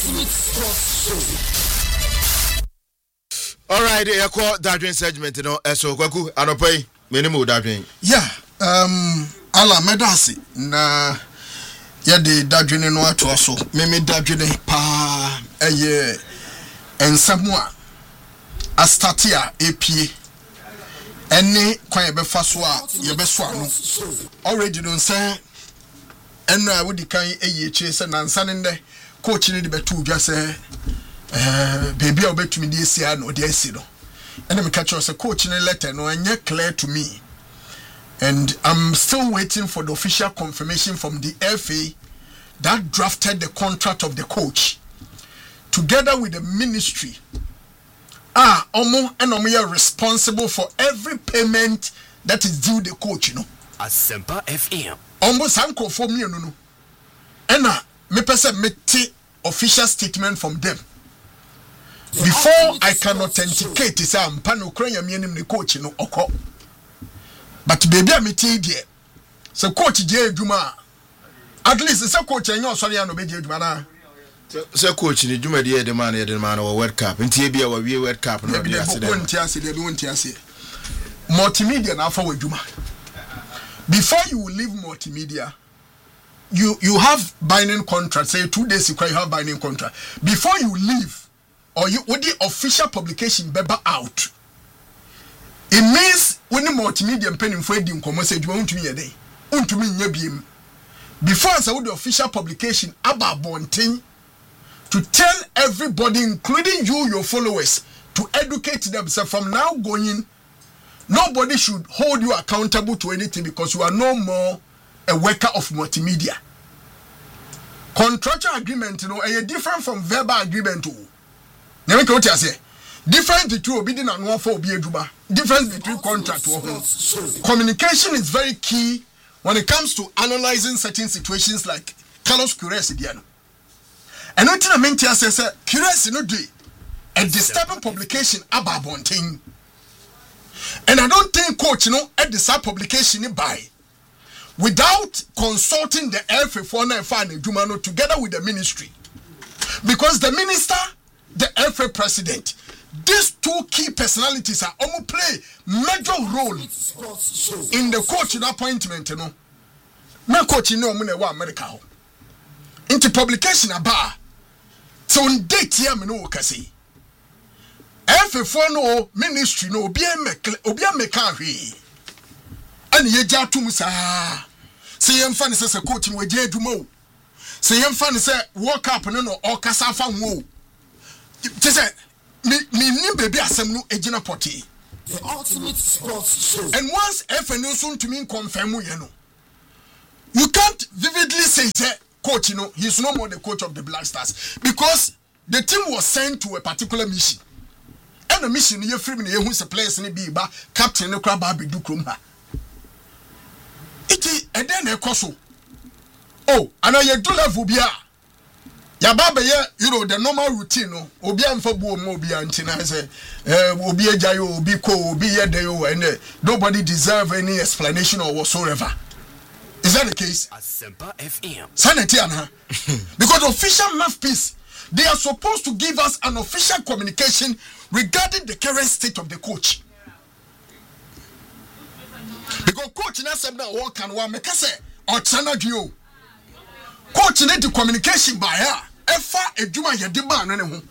All right, I call that segment, you know, so Kwaku, Anopai, minimum that thing. Yeah, Ala Medasi, na yadi dadwene no ato so meme dadwene pa eye ensamua astatia epie ene kwan ye befa so a ye beso ano already don say eno a wodi kan eye chie se nansa ne nde coach ne de betu dwa se baby a obetumi de sia no de asi no ene me catch us coach ne letter no anye clear to me. And I'm still waiting for the official confirmation from the FA that drafted the contract of the coach together with the ministry. Omo and Omo are responsible for every payment that is due the coach, you know. Asempa FM. Omo sanko for me, no. And me pese meti official statement from them. Before I can authenticate, say I'm pano krenya me nim the coach, you know, oko. But baby, I'm meeting there. So coach J. Juma. At least it's a coach and you're sorry, I know J. Juma. So coach, the Juma, the man, or World Cup. And TB, our World Cup. Multimedia now for Juma. Before you leave multimedia, you have binding contract. Say 2 days you have binding contract. Before you leave, or you with the official publication beba out. It means when the multimedia penny for the message won't to me a day. To me, before I saw the official publication about Bonting to tell everybody, including you, your followers, to educate them. So from now going, nobody should hold you accountable to anything because you are no more a worker of multimedia. Contractual agreement, you know, are different from verbal agreement. Never what you say. Difference between obedient and one for Obieduma. Difference between contract. Communication is very key when it comes to analyzing certain situations like Carlos Queiroz Diano. And what I mean to say, Queiroz no do a disturbing publication about Bonting. And I don't think coach, you know, at the sub publication by without consulting the FA and Jumano together with the ministry. Because the minister, the FA president, these two key personalities are almost play major role in the coaching appointment, you know. My coach, you know, America. Into publication about so on date here, me no kasi. FA4 no ministry no obia meka and ye ja to musa. Say yem fan say coaching we je adwuma. Say yem fan say work up no or kasa fa wo. Say me baby asem no ejina poti. The ultimate sports show. And once FNO soon to me confirm you know. You can't vividly say coach, you know, he's no more the coach of the Black Stars because the team was sent to a particular mission. And the mission you free me who's a place in the ba captain no crab be do krumba. It and then a coso. Oh, and I do level bia. Ya baba you know the normal routine no obi amfa buo mo obi antina say obi ajayo obi ko obi yedeyo and nobody deserve any explanation or whatsoever. Is that the case? Asempa FM. Sanity anha. Because official mouthpiece, they are supposed to give us an official communication regarding the current state of the coach. Because coach na say na work and one make say or channel you. Coach need the communication by her. Efa eduma yediba no ne ho.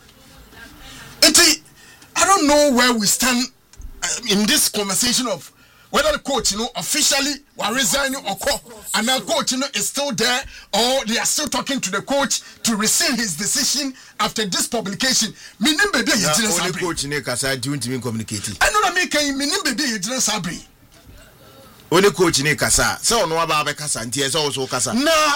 I don't know where we stand in this conversation of whether the coach, you know, officially will resign or call, and now coach, you know, is still there, or they are still talking to the coach to rescind his decision after this publication. Minim baby, you didn't say. Only coach ne kasa don't mean communicating. I know that me can minim baby, you didn't say. Only coach ne kasa. So no about kasa. Nti esa also kasa. Na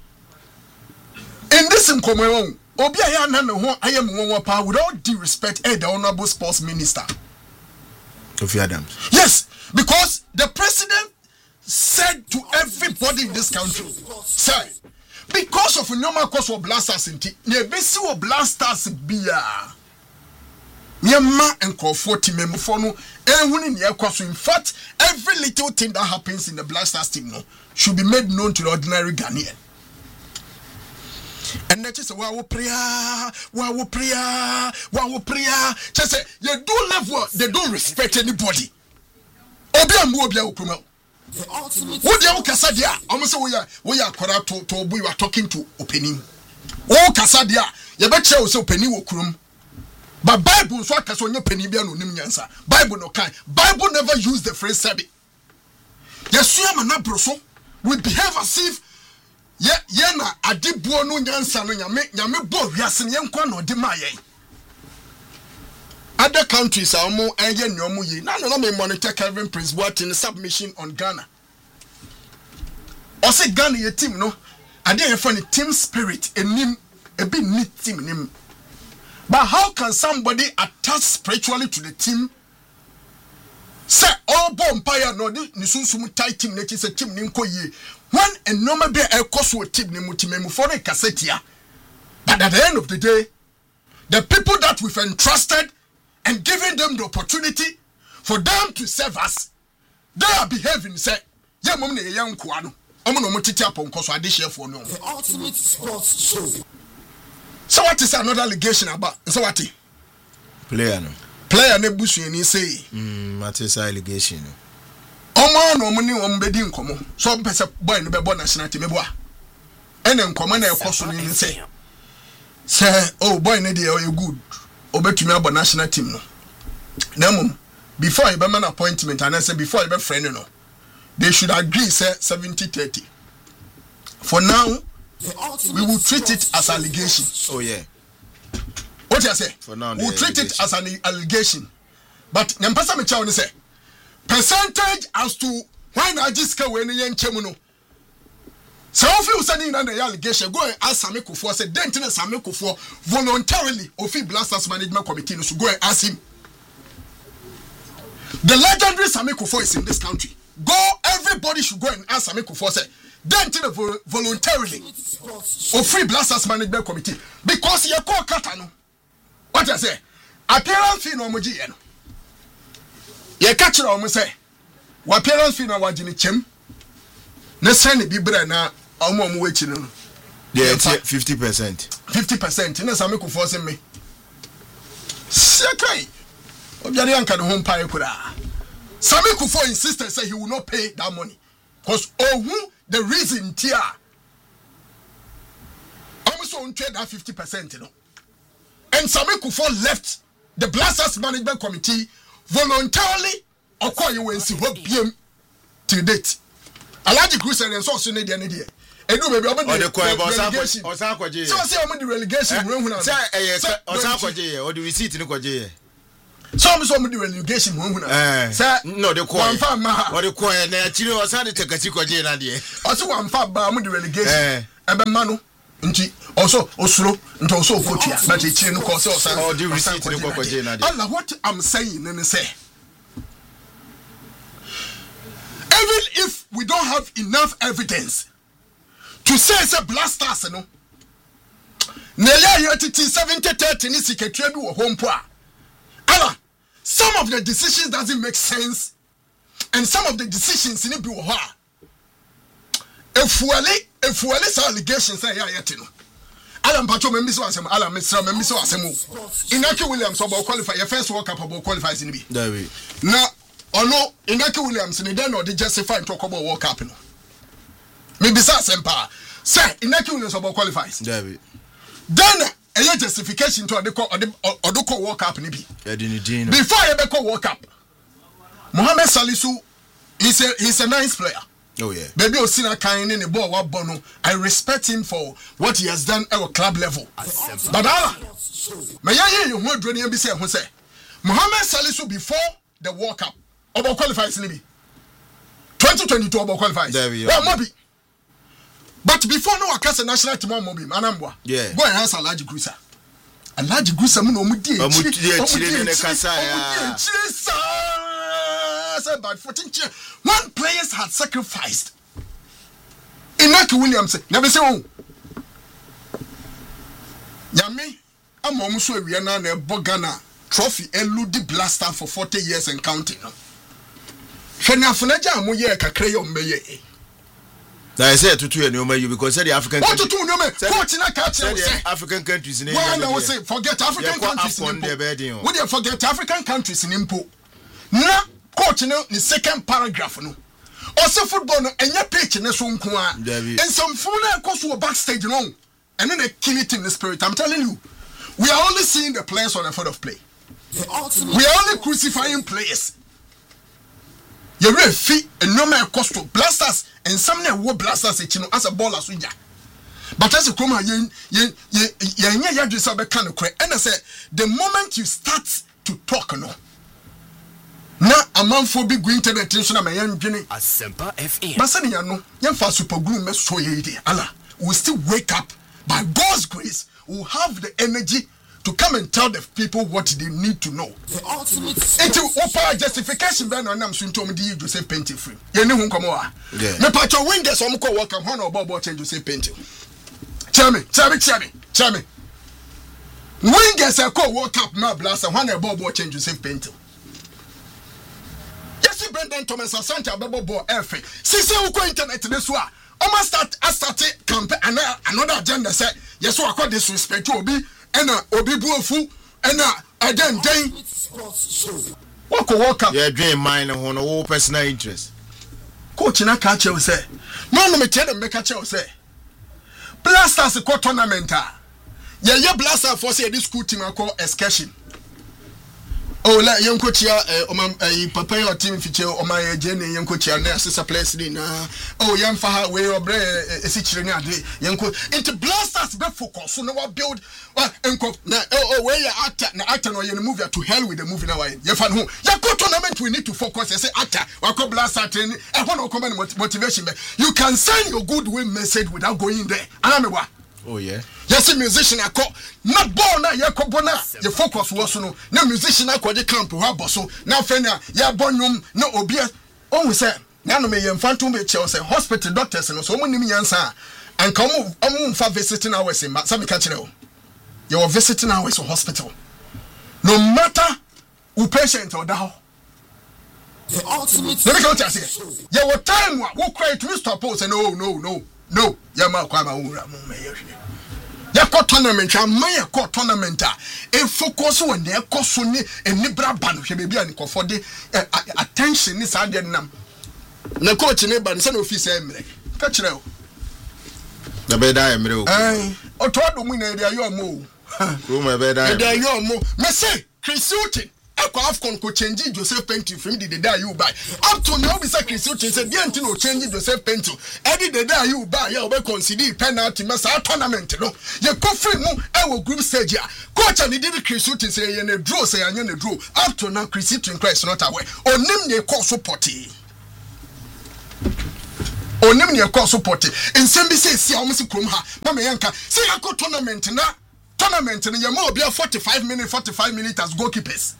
in this incommon, obi aya na no ho ayem won pa with all due respect, the honorable sports minister of Adams. Yes. Because the president said to everybody in this country, say, because of a normal course of blasters in basi of blasters bia. Myanmar and Crawford team member for no in fact, every little thing that happens in the blasters team no should be made known to the ordinary Ghanaian. And that is wow prayer. Just say you don't love what they don't respect anybody. Obia the ultimate what the Casadia? Almost we are corrupt to we are talking to opening. Oh Casadia, you bet you also penny wokrum. But Bible so Casonia penny be no nimyansa. Bible no kind. Bible never use the phrase sabi. Yes, you am an abroso. We behave as if na adibuo no nyansa no nyame bo wiase yenkwa no de maye. Other countries are more enye nyomu yi. Na me monitor Kevin Prince Boateng submission on Ghana. O say Ghana ye team no. Ade ye for team spirit enim e be neat team nim. But how can somebody attach spiritually to the team? Say all empire no ni sunsumu tight team na say team ni nko yi. When a normal be a cost with team ni mutimemu for a cassetia. But at the end of the day, the people that we've entrusted and giving them the opportunity for them to serve us, they are behaving say, yeah, mum ne young kuano. Omo no titi apon koso ade share for no. The ultimate sports show. So what is another allegation about? So what? Player no. Player ne busu ni say. What is allegation? Omo no ni ombedi nkomo. So pese boy no be born national team ebo a. Ene nkomo na ekoso ni say. Say oh boy ne dey you good. Obetumi abo national team no. Na mum before you be man appointment and I say before you be friend no. They should agree say 70-30. For now we will treat it as allegation. Oh yeah. What you say? For now, we'll treat it as an allegation. But Nyampasa me chawo ni say percentage as to when I just ka we ni yenchemu no. So if you say na the allegation, go and ask Sami Kufuor. Say dent na Sami Kufuor voluntarily Ofi Blasters Management Committee so go and ask him. The legendary Sami Kufuor is in this country. Go, everybody should go and ask Sami Kufuor. Say dent na voluntarily Ofi Blasters Management Committee because you call Katano. What I say? Appearance fee no moji yen. Ye catch it on say. What appearance fee no wajini chem. Ne send bi bra na omo wechi no. Yeah, 50%. 50%. Ne Sami Kufuor say me. Sekai. Obiari anka no hompa ekura. Sami Kufuor insisted say he will not pay that money. Cause the reason tia. Almost on trade that 50%, you know. And Sami Kufuor left the Blasters Management Committee voluntarily or call you when see what PM to date. Alaji Cruiser and so soon idea. And no baby open the relegation. So say I'm the relegation room now. Say Osakwaje or the receipt in Kwaje. Some the relegation room now. Say no the coin. Or the coin na chiri Osade tekati Kwaje na de. Also one fa ba I'm the relegation. Ebe manu nti also osuro nti also kotua but e chiri no ko say Osan. Or the receipt in Kwaje na de. Allah what I'm saying and say even if we don't have enough evidence to say it's a Blasters no nearly 70-30 ni secretary bi wo home po Allah some of the decisions doesn't make sense and some of the decisions ni bi wo ha efuale sa allegations say ya yete no Allah mpacho membi so asem Allah mesra membi so asem Inaki Williams obo qualify your first World Cup obo qualifies ni bi David na ono Inaki Williams ni den no dey justify to talk about World Cup no maybe say sempa say Inaki Williams obo qualifies David then a justification to odoko World Cup ni bi before you be call World Cup Mohamed Salisu he's a nice player. Oh yeah. Baby Osina kind in the ball wa bono. I respect him for what he has done at a club level. But may I hear you who drone be say Mohamed Salisu before the World Cup obo qualifies ni bi 2022 obo qualifies. Well mobi. But before no akase national team mobi anambwa. Yeah. Go and answer Alaji Grusa. Alaji Grusa mu no mudi by 14 years. One players had sacrificed. Inaki Williams never say oh. Yami amomuso ewia na na Ghana trophy eludi Blaster for 40 years and counting. Hwena funaja amoye kakra yo mbeye. Now I say to two and you because the African what to do no me coach na catch you say African countries in well I say forget African countries in we dey forget African countries in impo na coach no the second paragraph no also football no enye pitch ne so nko a and some fool na go so backstage no and then they kill it in the spirit. I'm telling you, we are only seeing the players on the field of play. We are only crucifying players. You really fit a normal cost to blasters and some ne blasters as a baller swinja. But as a coma and I say the moment you start to talk no. Now a man for big green attention my young Jenny. Asempa FM. Masani no, yan fa super glue me so ye Allah. We still wake up by God's grace. We have the energy to come and tell the people what they need to know. The ultimate Into justification ben on am soon to me Joseph Painting free. You know who come over. Me patch your windows some call work am or Bobo change Joseph Painting. Tell me. Wingers a call work up my blast and one Bobo change Joseph Painting. Yes, Brendan Thomas Asante Bobo F. Since you go internet this one. I started campaign another agenda say yes so I call disrespect to obi and obi buofu and then walk up yeah dream mine on all personal interest coach na catch you say no me tell them make catch you say blasters ko tournament yeah blaster for say this school team I call excursion. Oh, la young coach here, papa your team feature on my journey, young coach here, sister place in oh, young Faha, way or bread, a situation, young coach into blasters, but focus, so now build where you actor or you move to hell with the movie now. You find who your tournament we need to focus and say actor or co blaster training. I want to comment motivation. You can send your goodwill message without going there. Oh, yeah. Yes, a musician I call not born now. You your focus was no musician I call the camp who have so now fena ya bonum no obia. Oh, we say now no me phantom be Chelsea hospital doctors and so many answer and come for visiting hours in some catch you are visiting hours in hospital. No matter who patient or down. the ultimate Let me go to say. You were time who cried to stop us and no. Yama kwama ura mu me yehwe. Ya ko tournament amman ya ko tournament e focus on the ekoso ni enibra ba no hwe bebi an ko for the attention ni sa de nam. Na coach ne ba nse na office emre. Ka kire o. Na be da emre o. Oto do mu na area yo mo. Ko mo be da. Area yo mo. Me say Chris Hilton Afcon ko change Joseph Painting from the day you buy. Up to now, be Chris Hilton said, "The no change Joseph Painting. Every day you buy, you will consider penalty. Massa tournament. No, you go free mo. Our group stage here. Coach and did Chris Hilton say you ne draw, say you ne draw. Up to now, Chris Hilton Christ not away. Or name ye call supporti. Or name ye call supporti. And some be say see almost come ha. Mama yanka say I go tournament na. Tournament and you more be 45 minutes as goalkeepers.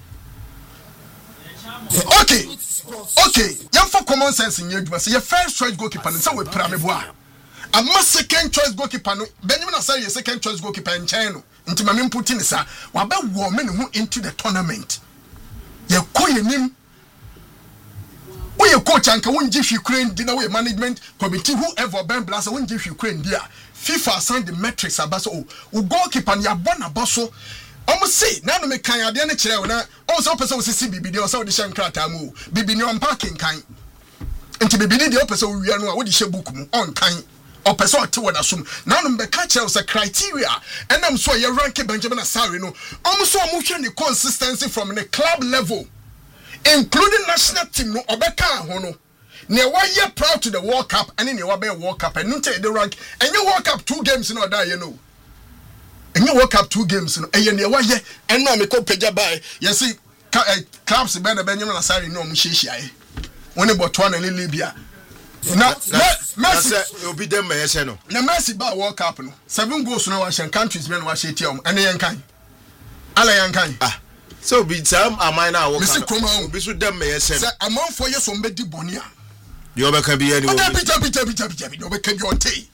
Okay. You for common sense in you. Say your first choice goalkeeper and so we prameboa. And my second choice goalkeeper no Benjamin Asare your second choice goalkeeper in China. Into my main putting is wa be woman who into the tournament. You call your name. We your coach and can give Ukraine dinner way management committee whoever Ben Blaster won't give Ukraine there. FIFA assigned the metrics about so goalkeeper and ya born about so. Almost say, now no me can ya de chere na also person see BBD or so the shan krata mu BBD on parking kan enti BBD the person we no we the book mu on kan or person to what assume now no me catch us a criteria and I'm so you rank Benjamin Asare no almost so am the consistency from the club level including national team no obeka ho no ne wa ye proud to the World Cup and ne wa be World Cup and nte the rank and you World Cup 2 games in order you know. And you World Cup 2 games, and you know why? And now me call Peja by. You see, clubs better Benjamin Asare no Mushishi. When about Botswana and Libya. Now, Messi will be them, yes, no. Now, Messi by World Cup, 7 goals now, Russian countries, men wash it, and the Yankai. Alayankai. Ah, so be some are mine now. Mr. Cromwell, be with them, yes, a month for years on Betty Bonia. You can be anyone. You can be on tea.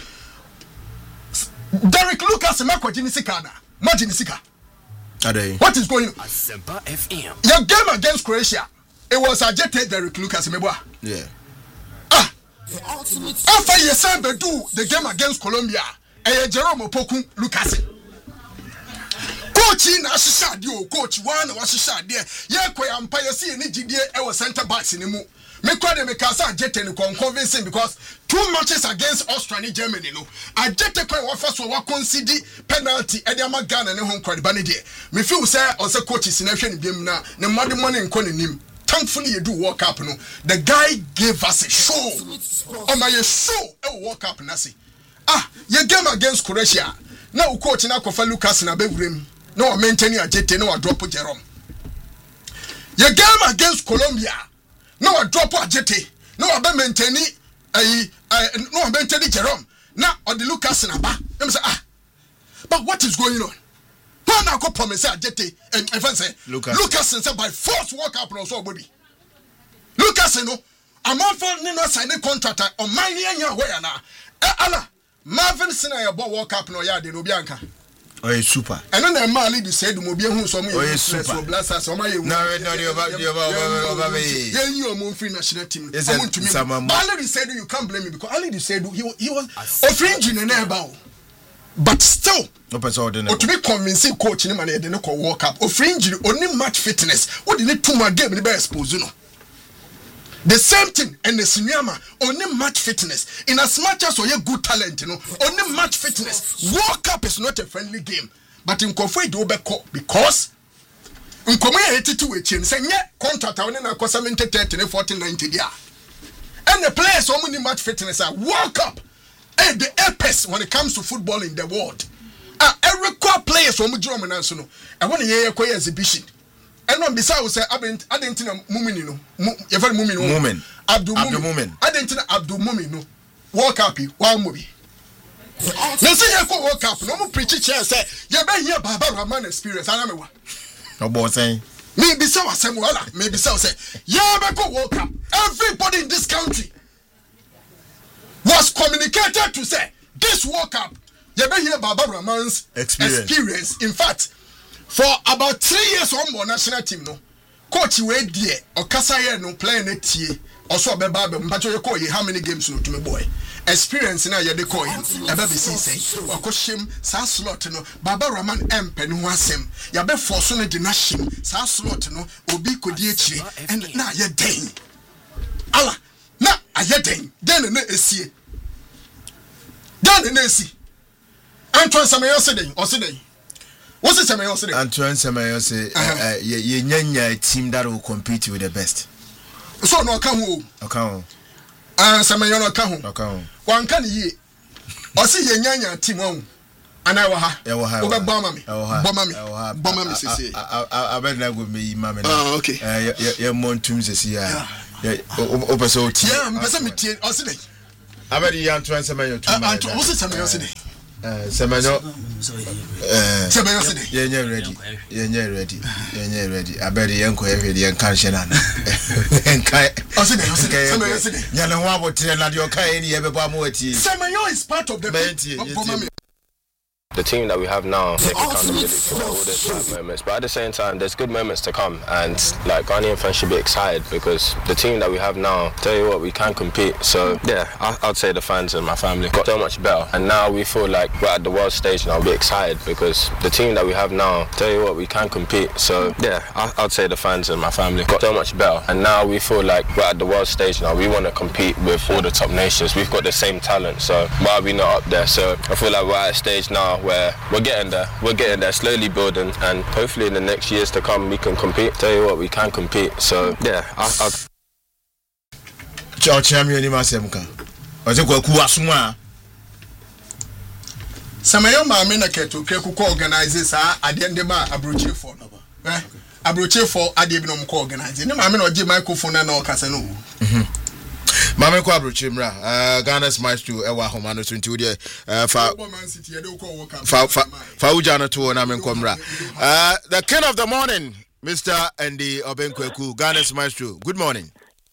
Derek Lucas and Marco Ginisicana. Marginisika. What is going on? Asempa FM. Your game against Croatia. It was a jetted Derek Lucas Meboa. Yeah. After you said do the game against Colombia, Jerome Opoku Lucas. Coach in Ashishadio, coach one was shot there. Yakwa Empire see any GDA our center backs in the move. Make Mikasa jet and convincing because 2 matches against Austria and Germany. No, I jet a quite first for what concede penalty at the Magan and home crowd banity. Me feel say also coaches in action game now, no money in calling him. Thankfully, you do walk up. No, the guy gave us a show. On my show, a walk up, Nasi. Your game against Croatia. Now, coach na Kofa Lucas in a bedroom. No, maintaining a jet, no, a drop of Jerome. Your game against Colombia. No, a drop of jet. No, a be maintaining no, maintaining Jerome. Now, or the Lucas in a bar. But what is going on? Now go promise a jet and if I say Lucas said by force walk up no so baby. Lucas no I'm on for no sign a contract on my near where now. Allah Marvin Sinai about walk up no yard in Obianca. Oh, super. And then Mali said Mobia who saw me super blasters on my you moon free national team. Mali said you can't blame me because Ali said he was a fringe in an airball. But still, to be convincing coach in money, they don't walk up. Or fringe only match fitness. What did they do my game? The best pose, the same thing and the Sinyama only match fitness. In as much as you good talent, only match fitness. Walk up is not a friendly game, but in Kofi do because in Korea 82 change saying yeah contract on na kosa 30 1490 dia. And the players only match fitness are walk up. And the apex when it comes to football in the world. Every core players from German national. I want to hear a exhibition. And on beside say I didn't Mumino. Abdul Mumin. I didn't Abdul Mumino. Walk up, one movie. You see, you walk up, no more preaching chair say, you better hear Baba Rahman experience. I don't know. No boy saying. Maybe so, maybe so say, yeah, but walk up. Everybody in this country was communicated to say this World Cup. You better hear Baba Rahman's experience. In fact, for about 3 years on more national team, no coach we dear or Kasaya no playing it here. Also, Baba, but you call you how many games no to me boy. Experience now you call him. A baby say or coach him sa slot no Baba Rahman empen who has him. You be forcing the nation sa slot no obi kodiechi and now you're dang. Allah. Na ayeden den na esie den na esi Antoine Samayo say what's it Samayo say Antoine Samayo say ye nyanya team that will compete with the best so no kan ho Samayo no kan ho wan kan ye o say ye nyanya team won ana wa ha o be bomba me say abed na go me mama okay ye montum say ya opeso ti mpesa metie o say abedi Antoine Samayo tu ma Antoine what's it Samayo say Samayo say yenye ready abedi yenko ehwe yen kan hye na enkai o say Samayo say nyane ho abotre na de o kan eni ye bebo amwati Samayo is part of the The team that we have now take accountability for all those bad moments, but at the same time there's good moments to come, and like Ghanaian fans should be excited because the team that we have now, tell you what, we can compete. So yeah, I'd say the fans and my family got so much better, and now we feel like we're at the world stage now. We'll be excited because the team that we have now, tell you what, we can compete. So yeah, I'd say the fans and my family got so much better, and now we feel like we're at the world stage now. We want to compete with all the top nations. We've got the same talent, so why are we not up there? So I feel like we're at a stage now where we're getting there, slowly building, and hopefully in the next years to come we can compete. Tell you what, we can compete. So yeah, I'll champion ni masemka oje kwa ku asuma Samayo ma me na keto kreku ko organize sa ade ndema abroche for no abroche for ade bi no ko organize ni ma me na oje microphone na o kasa no Mame kwa abroche mra Ghana's maestro ewa homa no 20 de fa ujana to na me nkomra the king of the morning Mr. Andy Obenkweku, Ghana's maestro. Good morning.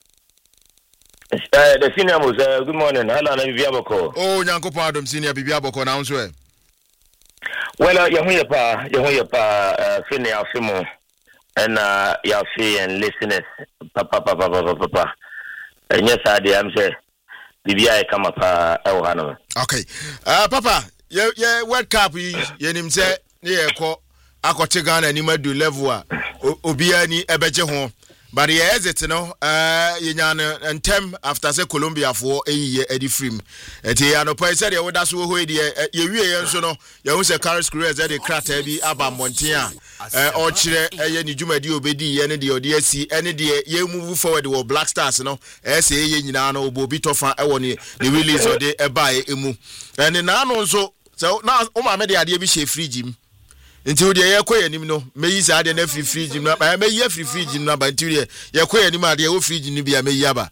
The senior was good morning. Hello, Bibiaboko. Oh, Yanko Padum, senior Bibiaboko, now, sir. Well, you're senior Fimo, and Yafi and listeners, Papa. And yes, I am say, bibia kama pa ewo hano. Okay. Papa, ye World Cup ye nim se ye ko akoche Ghana ni madu level a obia ni ebeje ho. But ye exit no ye nyan ntem after say Colombia for eyi edi frame. Eti anopo say ye woda so ho ye wie ye nso no ye hu say Carlos Cruz e de krata bi aba monten a o kire ye ni dwumadi obedi ye ne de odi asi ene de ye move forward wo Black Stars no say ye nyina no obo bi tofa e wo ne release o de e ba emu. Ene na no nso so na o ma me de ade bi she fridge m. Nti wo de ye koye nim no meyi sa ade na fridge no ba meyi fridge no ba nti de ye koye nim ade wo fridge ni bia meyi aba.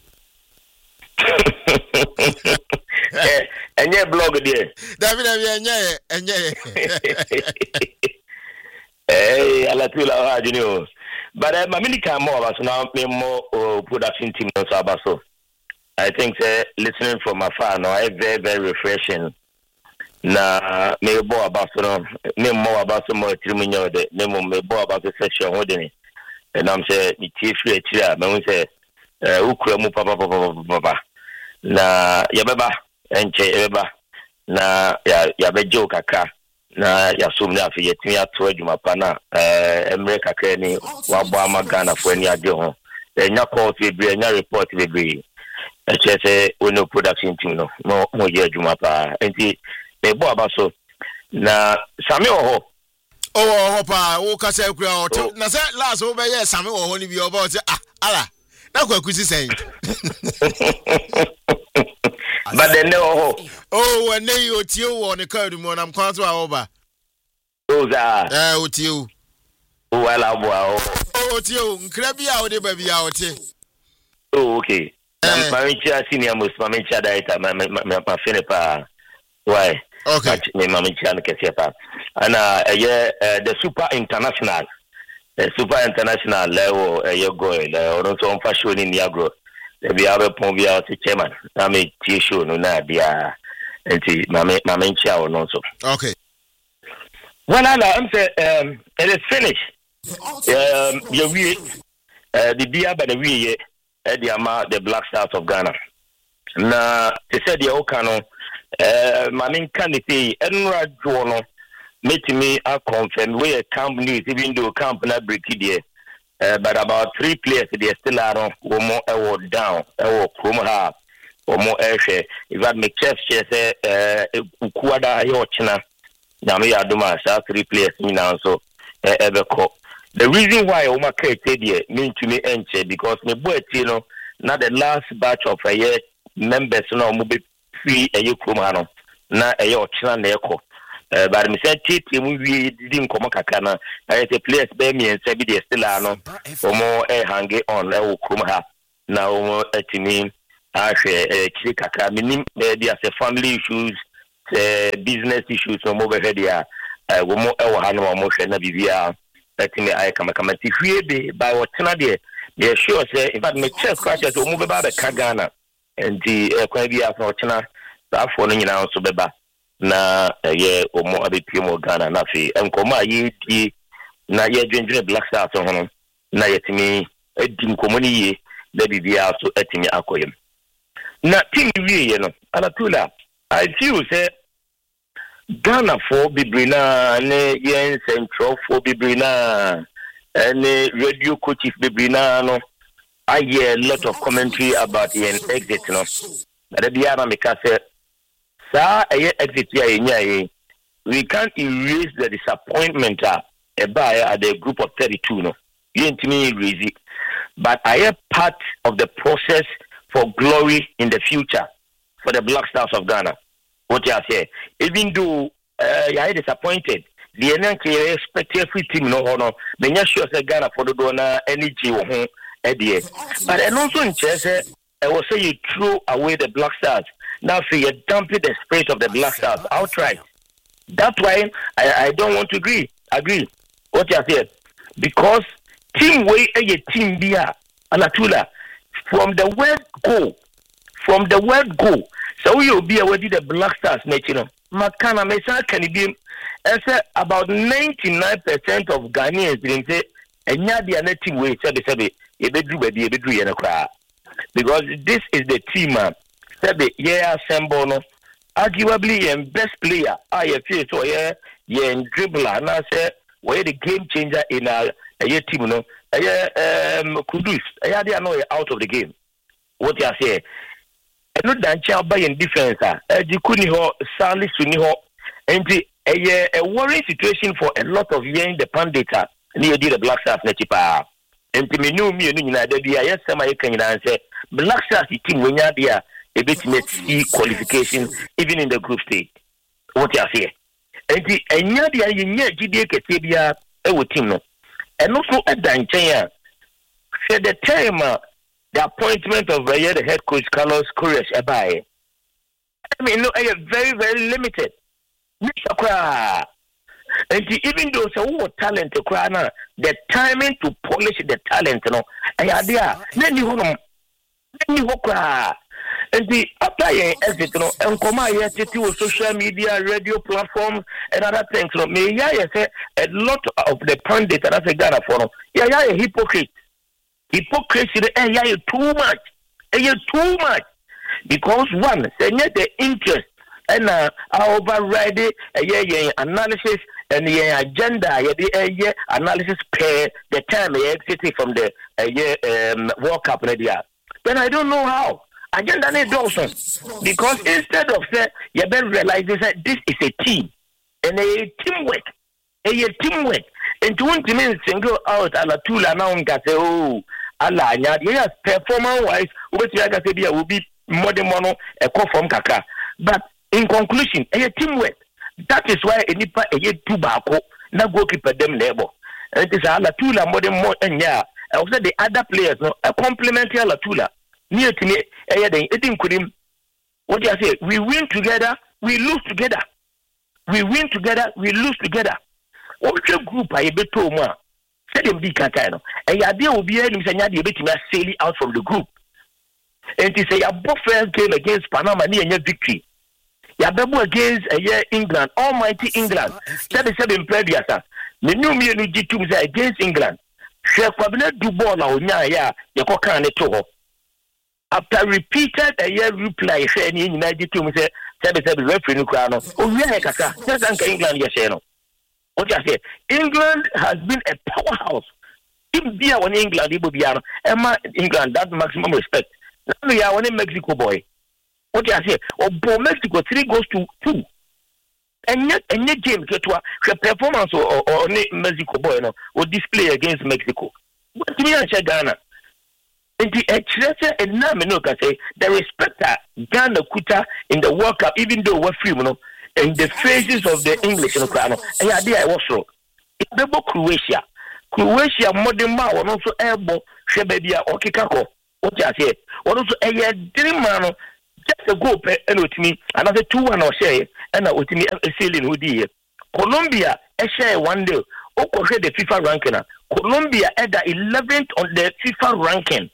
Enye blog de. David enye. Ala tula ha junior. But mamini can more about now me more production team no so. I think listening from afar no very very refreshing. Na me bo about no me more about some more triminyo de me bo about the session hodeni. And I'm say ni tifri etira me say ukura mu papa na yabeba enche yabeba na yabejo kakra na yasum na afi yetimi ato adwuma pa na emre kakra ni wabo amagana fo ani ade ho enya call to be enya report be eche ono production team no mo ye adwuma pa enti me bo abaso na sami oho pa wo ka say kura o na say last wo be ye sami oho ni bi oba o say ala na kwa kusi sen. But then no. When they otiu on the card mo na mkwan so awoba. Otiu. Wala boa. Otiu, nkra bia wo de ba bia wote. Okay. My senior most my director my fene pa. Why? Okay. My mencha na kese pa. Ana the super international. Super international level you go or so on fashion in Niagara. Be able to be out chairman. I make show no na dia enti mama chia or no so. Okay. Well I'm say it is finished. You we the beer by the we the Black Stars of Ghana. Na they said the okano mama can say enra jono make me a confirm we a camp news even though camp na break it but about 3 players they still are one more award down Chrome half or more air if I make chef say ukuada yo china na me aduma 3 players now so ever call the reason why o ma say there mean to me enche because me boy know na the last batch of a year members no mo be free Chrome no na yo china na eko but me say team we didn't come kakana I say players be me and say be still are no more hang on Chrome ha na o etimi ahwe kiri kakra minim there say family issues business issues no more be there wo mo ha no mo hwe na bibia etimi I kama ti hwie be by what na there they sure say in fact me check crash so mo be ba Ghana and the kwa bia for china that for no nyina so beba na ye omo abepiem Ghana na fe enkoma ye die na ye dwendwene Black Stars ho na yetimi edi nkomo ni ye da bibia so etimi akoyem na team wie ye no alatula I feel say Ghana for bibrina ne yen central for bibrina and radio coaches bibrina no I hear a lot of commentary about yen exit no na bia na meka say exit here we can't erase the disappointment at the group of 32 no you ain't me erase it but I am part of the process for glory in the future for the Black Stars of Ghana what you say even though you are disappointed the NNK expect every team no me sure say Ghana for the donor energy ho but and also in chess I will say you throw away the Black Stars. Now, so you dump the spirit of the Black Stars outright. That's why I don't want to agree. What you said. Because team way a team bia Alatula from the word go. So you'll be aware the Black Stars nature. Makana Mesa can be about 99% of Ghanaians didn't say and the team way said because this is the team Sebe yeah assemble no arguably best player I feel so yeah dribbler and I say where the game changer in a team no Kudus they are no out of the game. What you say? No dancha by in defense the kuni ho Sally Suni ho and a worrying situation for a lot of young the pandita near the Black Stars nechipa. And to me new me that yes some I can answer Black Stars team when you are a bit see qualification even in the group stage. What you say? And the GDA Ketibia team no. And also a dancha said the time the appointment of the head coach Carlos Queiroz Ebaye. I mean, no, I very, very limited. And even though so talent to Krana, the timing to polish the talent, you know, I had there. Then you and the applying everything, you know, and come here to social media, radio platforms, and other things. You know, may I say a lot of the pundits and that's a Ghana for them. Yeah, a hypocrite. Hypocrisy too much. Too much. Because one, say the interest and override analysis and agenda analysis per the time exited from the World Cup. Then I don't know how. Agenda need also because instead of say you better realize that this is a team and a teamwork. Teamwork. And to want to mean single out a la tula now and say, oh, Allah, yes, performance wise, will be more than mono a call from Kaka. But in conclusion, a teamwork. That is why a nipa a tobacco, now goalkeeper them labor. And it is a la tula more than more and yeah. Also the other players, no, a complementary la tula. Near to me, it could him. What do I say? We win together, we lose together. We win together, we lose together. What group I be told more? Said him be Katano. And the idea will be any sailing out from the group. And to say a both first game against Panama near victory. Yababu against a year England, almighty England. That is 7 previous. The new me G2 against England. Shall Cabinet do ball or nya ya kokane to. After repeated a year reply, saying in United to say 7 referee no crown. Oh yeah, Kaka. Just England yes. What I say? England has been a powerhouse. If be on England, it will be Emma England. That's maximum respect. Now we are on Mexico boy. What I say? Oh, Mexico 3 goes to 2. And yet James get to a performance or Mexico boy no or display against Mexico. But to me, I say Ghana. And the extra and now me no can say the respect that Ghana Kuta in the World Cup, even though we're free, you know. In the phases of the English in Ukraine, and I was so. In Croatia, modern man, and also elbow, Shebebia or Kikako. What I say, what also a dream man, just a go and with me, another 2-1 or say, and with me a ceiling who did. Colombia, a share one day, or the FIFA ranking. Colombia at the 11th on the FIFA ranking.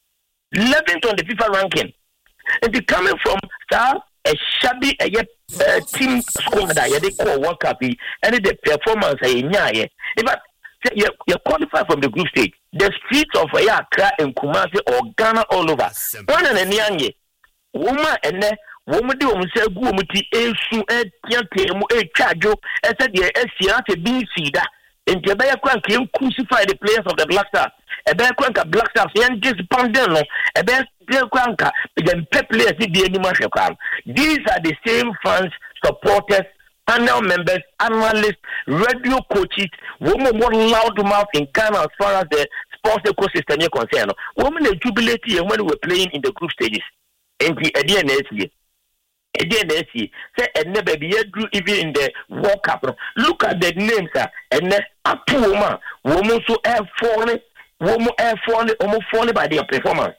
11th on the FIFA ranking. And they coming from a shabby team squad that they call World Cup and the performance if you qualify from the group stage. The streets of Accra and Kumasi or Ghana all over. One and young woman and woman do say Gumuti Esu Chajo as a BC that in Jabaya Crank crucify the players of the Black Stars. A bear crank Black Stars and just Pandeno, a bear cranker, then players the animal crown. These are the same fans, supporters, panel members, analysts, radio coaches, women more loud mouth in Ghana as far as the sports ecosystem is concerned. Women are jubilating when we were playing in the group stages. And the ADNSC. Say and never be even in the World Cup. Look at the names, and up to woman so air falling, almost falling by their performance.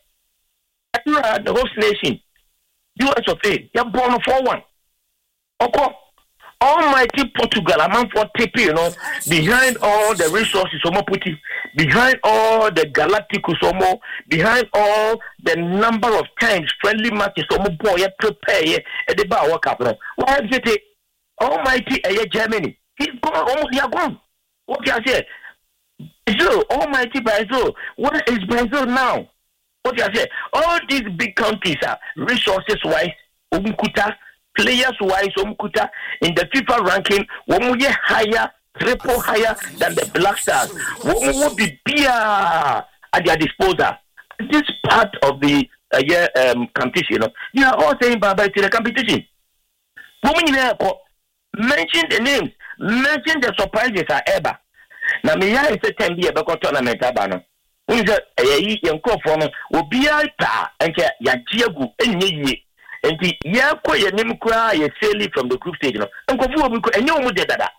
The host nation, US of A, they're born 4-1. Okay. Almighty Portugal, a man for TP, you know, behind all the resources, behind all the Galacticos, behind all the number of times friendly matches, boy, prepare at the World Cup. Why is it Almighty Germany? He's gone, they are gone. What can I say? Brazil, Almighty Brazil. What is Brazil now? What you say? All these big countries are resources wise, umkuta, players wise, umkuta in the FIFA ranking, womuye higher, triple higher than the Black Stars. Womu be beer at their disposal. This part of the competition, you are all saying bye bye to the competition. Mention the names, mention the surprises are ever. Now, me, I say 10 years back on tournament. Who's a young coffin will be a ta and Yajiagu and ye. And the Yakwa name cry a sailing from the group stage. And no more did that.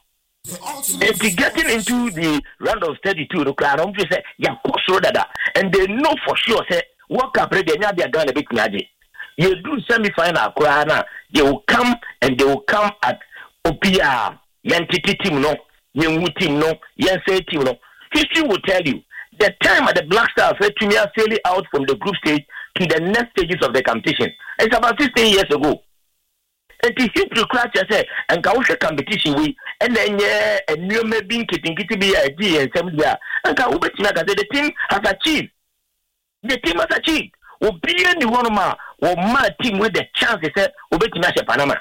And getting into the round of 32, the crowd on say, Yakosoda, and they know for sure, say, walk up, ready, and they're going to be magic. You do semi-final, Krana, they will come and they will come at OPR, Yantiti team, no, Yangu team, no, Yansay team, no. History will tell you the time at the Black Stars led to me sailing out from the group stage to the next stages of the competition. It's about 16 years ago. And the history class, I say, and Kausha competition, we, and then, and you may be getting to be a G and some year. And the team has achieved. The team has achieved. Be any one of my team with the chance, they said, Obeti Nasha Panama,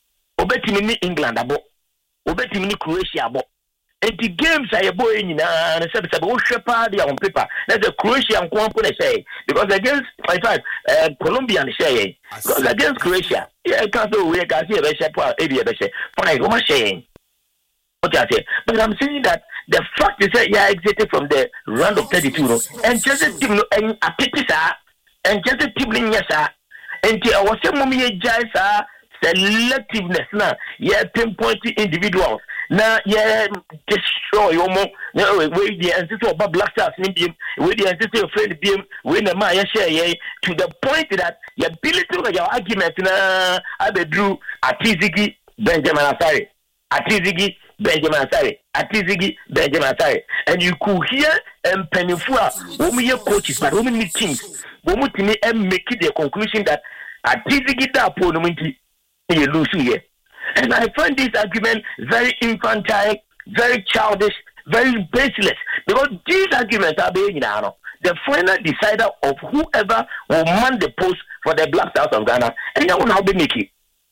Obeti Mini England, Obeti Mini Croatia. And the games are a boy in and said, party on paper. That's a Croatian company say, because against Colombian say, because against Croatia, I can't do we can see a Bishop, fine, what saying? What I say, but I'm saying that the fact is that you are exited from the round of 32 and just a team and a pity, and just a team in yes, and I was saying, Mummy Jaisa selectiveness now, yeah, pinpointing individuals. Now, yeah, destroy your mom. No, with the ancestor of Black Stars, with the ancestor of Fred Beam, with the Maya share, to the point that your ability of your argument now, I drew Atizigi, Benjamin Asari, Atizigi, Benjamin Asari, Atizigi, Benjamin Asari. And you could hear and Penifua, whom your coaches, but whom you think, whom you and make it the conclusion that Atizigi da Ponumenti, you lose here. And I find this argument very infantile, very childish, very baseless. Because these arguments are being the final decider of whoever will man the post for the Black Stars of Ghana. And you know how they make it.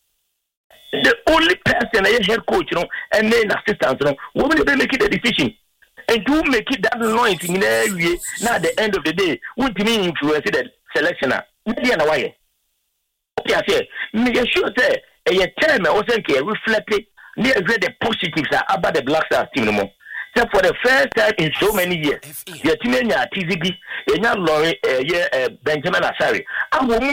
The only person, a head coach, and then assistants, will be making the decision. And to make it that noise in area, now at the end of the day, won't mean influence the selectioner. Maybe an away. Okay, I say, me sure say. A term I wasn't reflected near the positives about the Black Stars team. So for the first time in so many years, the team in TZG, and Laurie, Benjamin Asari. I will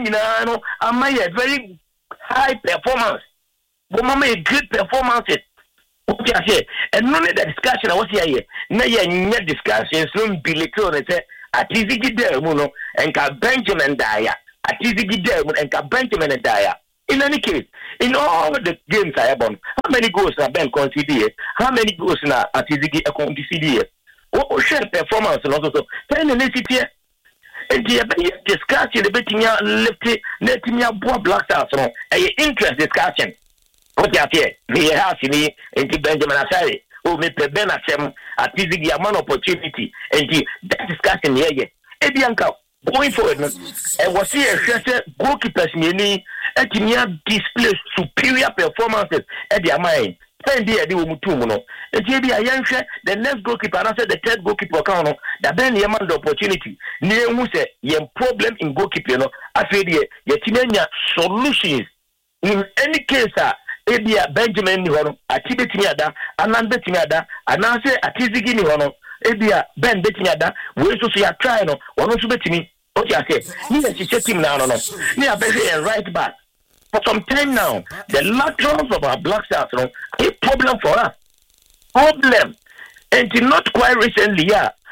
me I'm a very high performance. But a good performance. Okay, I say, and none of the discussion I was here. No, yeah, discussion soon be little and say, at TZG there, and Benjamin Dyer, at TZG there, and Benjamin Dyer. In any case, in all the games I have won, how many goals have been conceded? How many goals now at Tizigi conceded? What share performance and also then in this year? And the discussion the betting left letting your poor Black Stars from a interest discussion. What you have me house in me into Benjamin Asari, who may prevent them at Tizigi a man opportunity and that discussion here. Ebianka. Going forward, and was here goalkeepers meaning at display superior performances at their mind. And they do Mutumuno. And maybe I answer the next goalkeeper and after the third goalkeeper account that then the amount of opportunity. Near who say your problem in goalkeeping, I feel your team solutions. In any case, Ebia Benjamin Nihono, a Tibetimiada, Anan Betimiada, and answer a Tizigi Nihono. Ebia Ben Betimiada, we also see a try no, or also betting. Okay, I say, yes, team now, no. Near Bessie right back. For some time now, the laterals of our Black Stars are a problem for us. Problem. And not quite recently,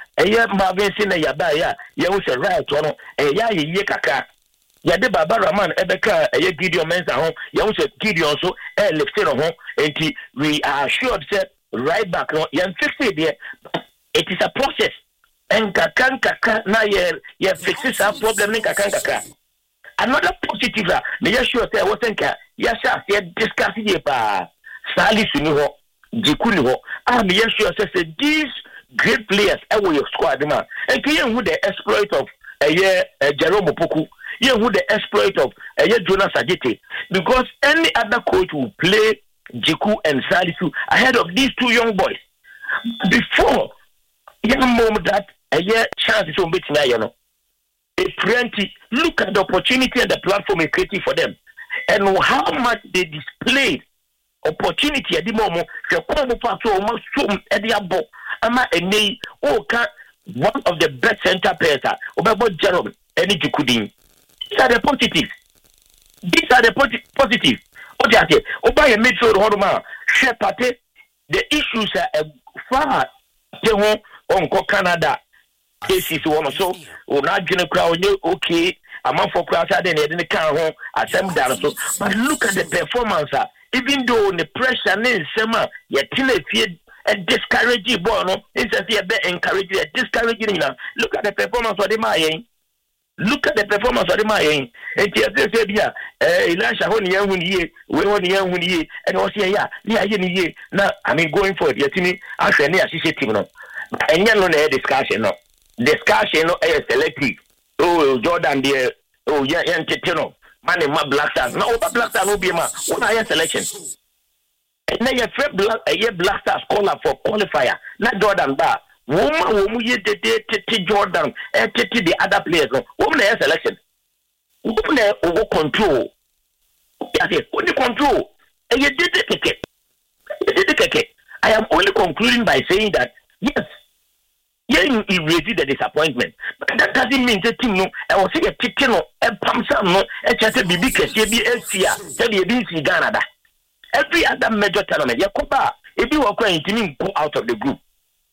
Marvin Sina Yabaya, was a right one, Yekaka. Yade Baba Raman, Ebeka, Gideon Mensa home, was a Gideon so, left home, and we are sure that right back, young 60 there. It is a process. And kaka na ye fixes our problem in kaka. Another positive me sure say wasn't ka yes discuss here pa Sali Suniho Jikuniho me sure say these great players your squad man and can who the exploit of Jerome Opoku. You who the exploit of Jonas Ajite, because any other coach will play Jiku and Salisu ahead of these two young boys. Before young mom that a year chance is on betting, you know. Look at the opportunity and the platform is creating for them, and how much they displayed opportunity at the moment. One of the best center players, Obabo Jerome, and Jukudin. These are the positives. These are the positives. Okay, Obaya midfield Horma, Shepate, the issues are far on Canada. Cases one so, or not going to crowd, okay, a month for crowd, then they didn't come home, assemble down. So, but look at the performance, even though the pressure is summer, yet till a discouraging boy, no, it's a bit encouraging, discouraging. Look at the performance of the Mayan. Look at the performance of the Mayan. And Tia, Elisha, when young ye, we won young ye, and was here, yeah, now, I mean, going for it, yet, I say, near, she said, and young on a discussion, no. Discussion no selective. Oh, Jordan there. Oh, yeah, Tino. Man, my Black Stars. No, Black Stars will be my one higher selection. And then you Black Stars caller for qualifier. Not Jordan Bar. Woman, Jordan, and the other players. Woman, higher selection. Woman, over control. Only control. And you did it. I am only concluding by saying that, yes, you erase the disappointment, but that doesn't mean the team no. I was saying a chicken no, a pamsam no, a chatty BB KCB, tell you BC Canada. Every other major tournament, Yakoba, if you are going to go out of the group,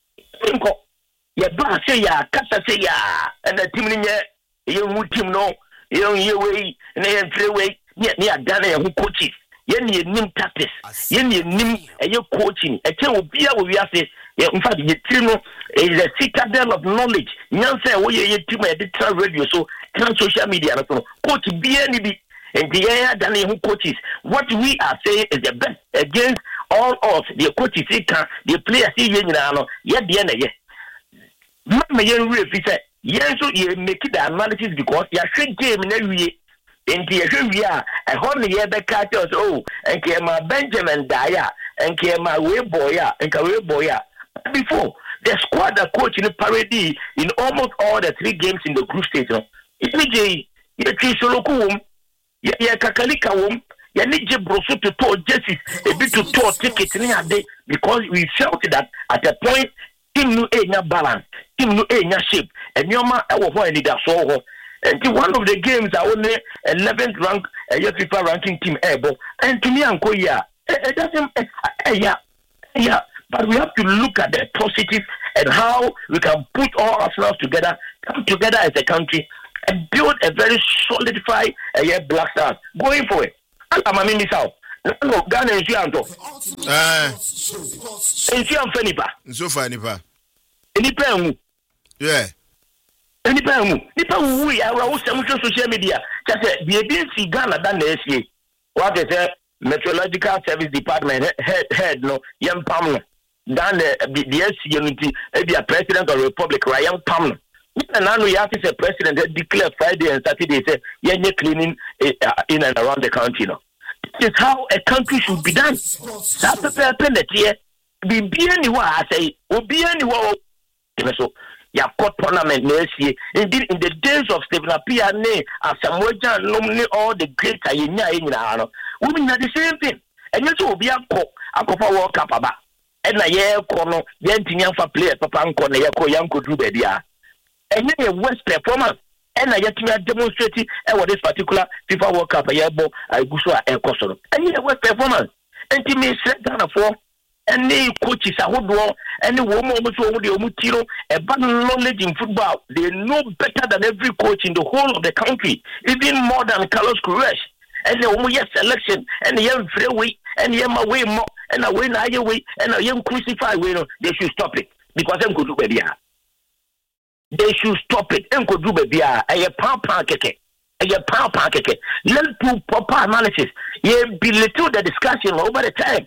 your boss say ya, Kasa say ya, and the team in your team no, you don't hear way, and they have three way, yet near Ghana who coaches. Yen ye nim tactics, yen ye nim and your coaching, a chain will be able to say. In fact, the is a citadel of knowledge. Nyanse wo ye team e digital radio so can social media no coach BNB and the air than who coaches. What we are saying is the best against all odds. The coaches the players see you know yet the end ye. Mama ye refi say yen so ye make the analysis because you are game na wie enti ye we are a honey ye be catch us oh and Kema Benjamin Daya and Kema we boya and Kawe boya. Before the squad that coach in the parade in almost all the 3 games in the group stage, Ipj, Yachisholokum, Yakalika wom, Yanije Brosu to tour jerseys, a bit to tour tickets in a day because we felt that at a point, team no a balance, team no a shape, and Yoma our need that so. And one of the games are only 11th rank, a FIFA ranking team able, and to me, Uncle, it doesn't, yeah. But we have to look at the positive and how we can put all ourselves together, come together as a country, and build a very solidified Black Stars going for it. I'm a mini south. No, Ghana and Sianto. And Sian Fenipa. So Fenipa. Any pen. Yeah. Any pen. Nipa, we are also social media. Just say, be a Ghana than the SCA. What is it? Meteorological Service Department head no young Pamno. Dan the unity a president of the Republic Ryan Pamno. And now we have to say president that declared Friday and Saturday say you're cleaning in and around the country. No. This is how a country should be done. That's the penalty. Be anywhere I say will be anywhere. So you have got tournament next year. Indeed, in the days of Stephen Appiah, and Samuel John, normally all the great Ayina, women are the same thing. And you will be a World Cup about. And a year corner, young for players, Papa Uncle, young could do baby. And you West performance. And I yet to demonstrate what this particular FIFA World Cup a year bo I go so a cost. And you West performance. And to me, set down for any coaches are who any woman the a bad knowledge in football. They know better than every coach in the whole of the country, even more than Carlos Queiroz. And the woman selection and the young freeway and the young way more and a win higher way and a young crucified way. They should stop it because them could do baby. They should stop it and could do baby. A pound pancake. A pound pancake. Let's do proper analysis. You belittle the discussion over the time.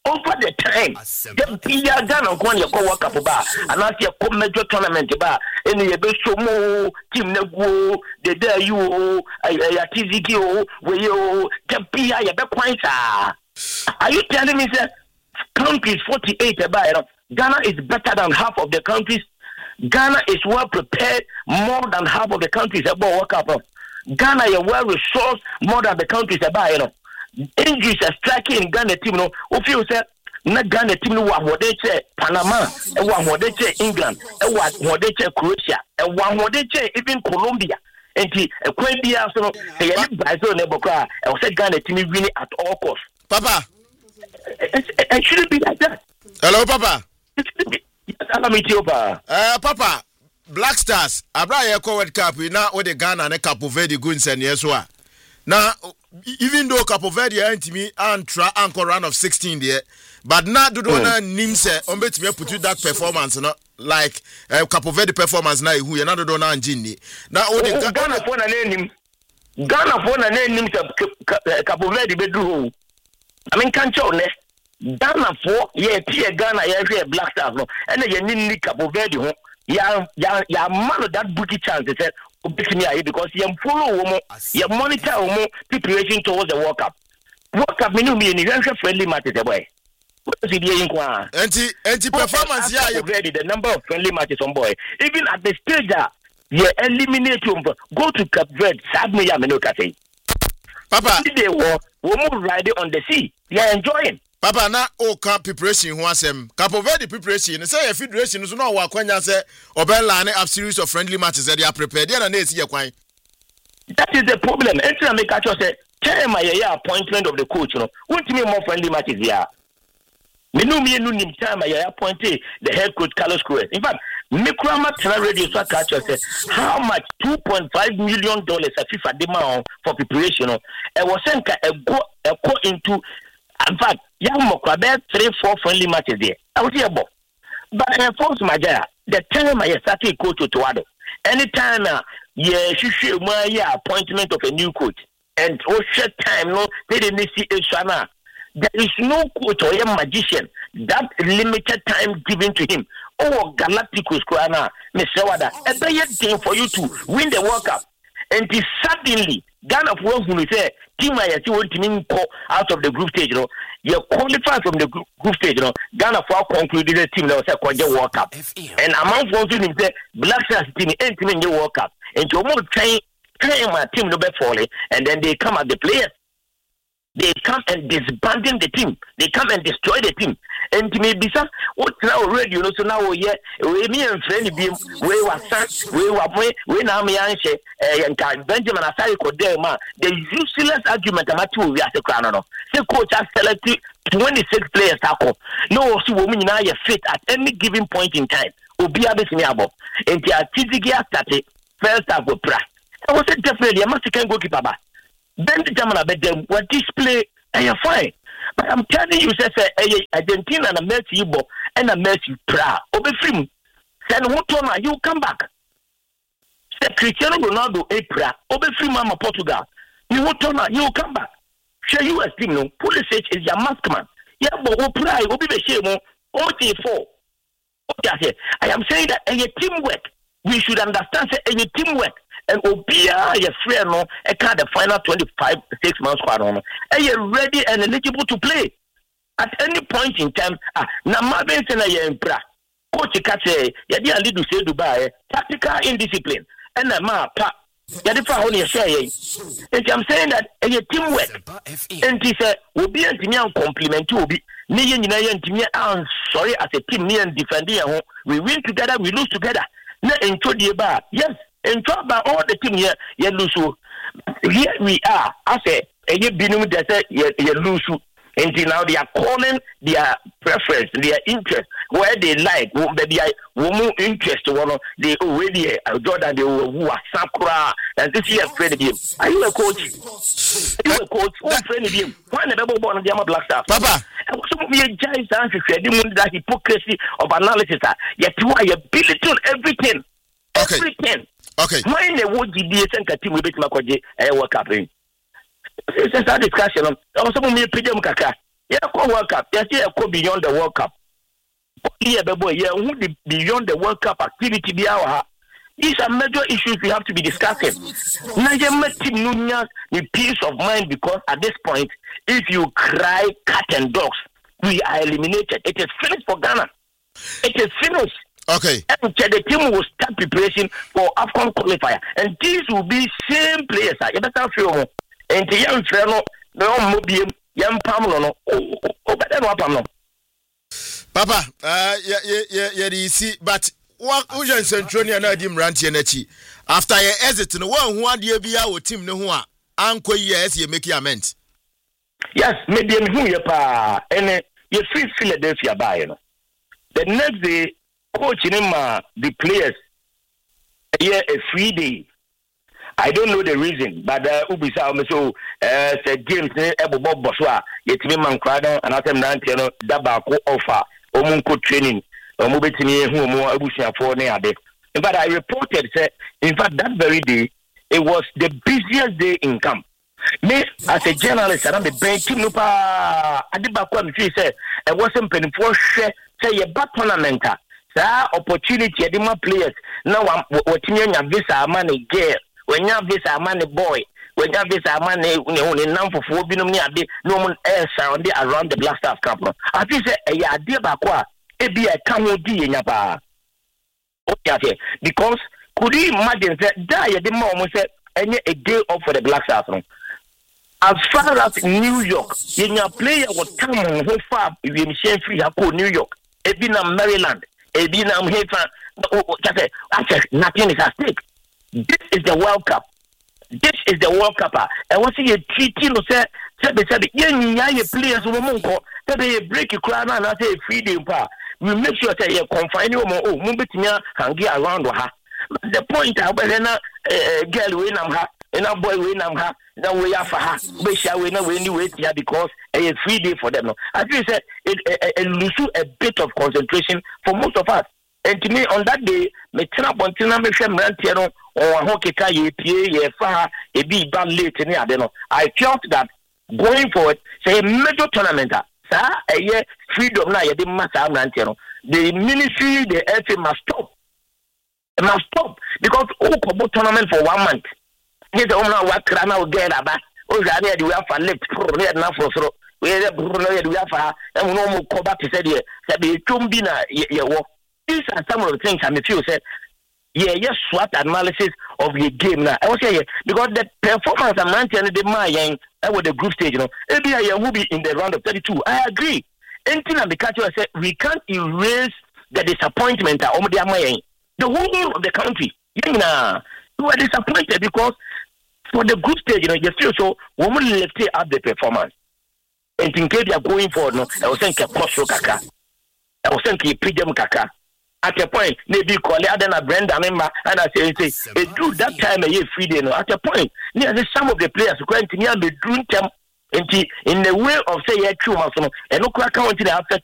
over the time. The Pia Ghana one your co-work up bar, and not your major tournament bar. And you be so more team Nebo, the day you a TZQ, where you the Pia your back points are. Are you telling me, sir? Countries 48 about Ghana is better than half of the countries. Ghana is well prepared more than half of the countries about World Cup. Ghana is well resourced more than the countries about injuries are striking in Ghana team. No, if you say na Ghana team no what they say Panama, and what they say England, and what they say Croatia, and what they say even Colombia. And the Equatorial so they are Brazil Neboka. I will say Ghana team winning at all costs. Papa, it shouldn't be like that. Hello, Papa. Allow me to Papa, Black Stars, Abraya World Cup, we now with the Ghana and Capo Verde goods and yes, now, even though Capo Verde ain't me and anchor run of 16 there, but now do not nimse on bet me put you that performance, no like Capo Verde performance now who another don't know Gini. Now, Ghana for a name, Ghana for a name Capo Verde bedroom. I mean, can't you ne? Ghana for Tia Ghana, yeah, Black Stars, no, and then you need Capo Verde home. Yeah, man of that booty chance, they said, because you follow, you monitor preparation towards the World Cup. World Cup, me in the friendly matches away. What is the anti-performance, yeah, the number of friendly matches on boy. Even at the stage that you eliminate them, go to Cape Verde, Sadme Yamino Papa, they were riding on the sea. They are enjoying. Papa, na camp preparation who asem. Capo Verde preparation. Say a federation so no wa kwanya say obella na a series of friendly matches that they are prepared. They na see kwan. That is the problem. Enter make catch say tell my appointment of the coach, you know. Want me more friendly matches here. Me no nim time my appointed the head coach Carlos Cruz. In fact, Mikrama Tana Radio so catch say how much $2.5 million a FIFA demand for preparation. I was saying a go into. In fact, young Mokwabe 3-4 friendly matches there. I was here, but force Majaya, the time I started coach to Tuado. Anytime you my appointment of a new coach and short time, no, they didn't see Shana. There is no coach or a magician that limited time given to him. Oh, Galacticos Krana, Mr. Wada, a better thing for you to win the World Cup. And suddenly, Ghana for who say, team I see what team out of the group stage, you know, you qualify from the group stage, you know, Ghana for concluded the team that was a World Cup. And among those who say, Black Stars team ain't team in the World Cup. And to almost train my team no better falling, and then they come at the players. They come and disbanding the team. They come and destroy the team. And to me, bisa what now already, you know, so now we me and friend be we were sent, we now me answer and Benjamin Asari Kodema, the useless argument about two we as a crown. The coach has selected 26 players. No, so women now you fit at any given point in time. Ubia Besimiabo. And the Tizigia started first half with pra. I was definitely a Mexican goalkeeper. Then the German about them were display and you're fine. But I'm telling you, say Argentina and a Messi Ibo and a Messi Pra. Obe film. Then what time you come back? Say Cristiano Ronaldo a Pra. Obe film Mama Portugal. You what time you come back? Share US team no. Pulisic is your maskman. Yeah, but what Pra? Obe be share mo. OT4. Okay, I am saying that a teamwork. We should understand say a teamwork. And Obia, your friend, no, a kind of final 6 months squad on. Are you ready and eligible to play at any point in time? Now, my best in a impra. Coach Kate, you didn't lead to say Dubai, tactical indiscipline, and a map. You didn't only say, and I'm saying that a teamwork. And he said, will be a team compliment to be. Me and you, I'm sorry, as a team, me and defending, we win together, we lose together. Not into the bar, yes. And talk about all the team here, you lose. Here we are. I say, you binum that say you lose. Until now they are calling their preference, their interest, where they like, maybe more interest one. They already Jordan, they who are Sakura, and this year friend of him. Are you a coach? Are you a coach? Who friend of him? Why never born on the Black Star? Papa. And some of your giants answer that hypocrisy of analysis. Yet you are you belittle everything. Okay. Everything. Okay. Why in the wood did you send a team with Makoji and World Cup? It's a discussion. Also, me pigeon kaka. Yeah, World Cup. Yes, yeah, go beyond the World Cup. Yeah, boy, yeah, who the beyond the World Cup activity be our. These are major issues we have to be discussing. Nigeria team Nunya the peace of mind because at this point, if you cry cat and dogs, we are eliminated. It is finished for Ghana. It is finished. Okay. And the team will start preparation for AFCON qualifier, and these will be same players. You better feel and the young fellow, no mobium, young Pamelo, better no Pamelo. Papa, yeah, see, but what Ujan Centronia na dim ranti enachi. After your exit, no one who had ye be our team no one. Uncle yes, you make your amends. Yes, maybe who you pa and you free Philadelphia by you know. The next day, coaching him the players a free day. I don't know the reason, but Ubisa so said James Ebo Bob Boswa, yet me man crowd and atem nantino dabako offer omunko training or mobitini who more abusia for neade. But I reported said in fact that very day it was the busiest day in camp. Me as a journalist and I'm a bench nupa adibako am say it wasn't penny for share say a back tournament. That opportunity edima players now what visa money girl. When you have this money boy, when you have this money, number for 4 billion, no one else around the Black Stars Camp. I think a idea about what it be a camel D in your bar. Okay, because could you imagine that the moment said any a day off for the Black Stars? As far as New York, in your player was coming who far if you share free New York, it be in Maryland, it be in nothing is at stake. This is the World Cup. This is the World Cup. And once you treaty no say you players who say break your crown and say free day pa. We make sure that you confine you more mubitinya can get around her. The point I girl we nam ha and a boy we nam ha now we are for her. We shall we know anyway here because a free day for them. No. I think it lose a bit of concentration for most of us. And to me on that day, me turn up on Tina or hockey ye pay far a be bad late in the I felt that going forward, say a major tournament, sir, a year freedom now, you didn't matter. The ministry, the FA must stop. It must stop because who tournament for 1 month. Here's the owner what can I get about? Oh, I do have for left, enough for so. We have for and no more come back to say, that be Tumbina, these are some of the things I feel said. Yeah, SWOT analysis of the game now. I was saying because the performance of Manchester United with the group stage, maybe I will be in the round of 32. I agree. Anything on the country, I said we can't erase the disappointment of the whole of the country. You are disappointed because for the group stage, you feel so. Women left up the performance, and in case they are going forward, I was saying Kaka, I was saying Pidem Kaka. At a point, maybe call it a Brenda member, and I say, do that time a year free day. At a point, some of the players who continue to be doing them in the way of say, true, and no crack counting after